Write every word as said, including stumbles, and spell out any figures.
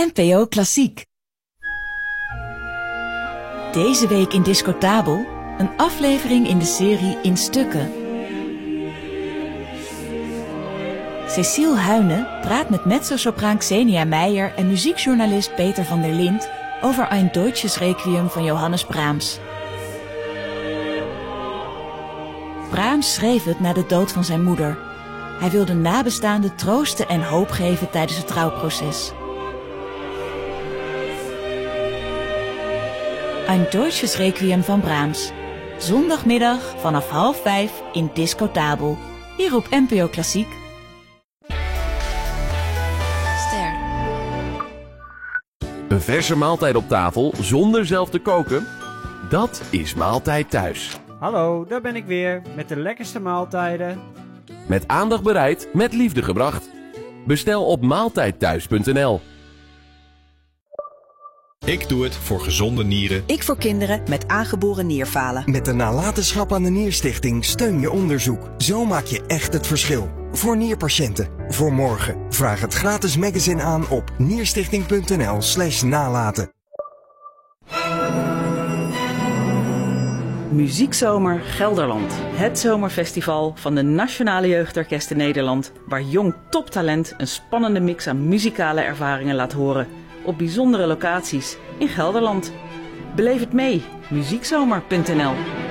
N P O Klassiek. Deze week in Discotabel een aflevering in de serie In Stukken. Cecile Huyne praat met mezzosopraan Xenia Meijer en muziekjournalist Peter van der Lind over Ein Deutsches Requiem van Johannes Brahms. Brahms schreef het na de dood van zijn moeder. Hij wilde nabestaanden troosten en hoop geven tijdens het rouwproces. Ein Deutsches Requiem van Brahms. Zondagmiddag vanaf half vijf in Discotabel. Hier op N P O Klassiek. Ster. Een verse maaltijd op tafel zonder zelf te koken? Dat is Maaltijd Thuis. Hallo, daar ben ik weer met de lekkerste maaltijden. Met aandacht bereid, met liefde gebracht. Bestel op maaltijdthuis punt n l. Ik doe het voor gezonde nieren. Ik voor kinderen met aangeboren nierfalen. Met de nalatenschap aan de Nierstichting steun je onderzoek. Zo maak je echt het verschil. Voor nierpatiënten. Voor morgen. Vraag het gratis magazine aan op nierstichting punt n l slash nalaten. Muziekzomer Gelderland. Het zomerfestival van de Nationale Jeugdorkesten Nederland, waar jong toptalent een spannende mix aan muzikale ervaringen laat horen. Op bijzondere locaties in Gelderland. Beleef het mee. muziekzomer punt n l